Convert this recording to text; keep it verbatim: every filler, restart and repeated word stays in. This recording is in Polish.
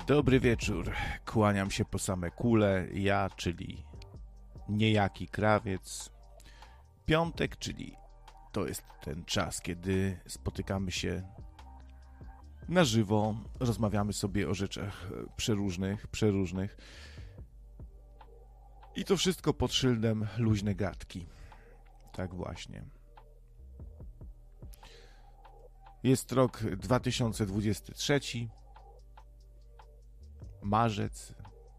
Dobry wieczór, kłaniam się po same kule, ja, czyli niejaki krawiec. Piątek, czyli to jest ten czas, kiedy spotykamy się na żywo, rozmawiamy sobie o rzeczach przeróżnych, przeróżnych. I to wszystko pod szyldem luźne gadki. Tak właśnie. Jest rok dwa tysiące dwudziesty trzeci. Marzec,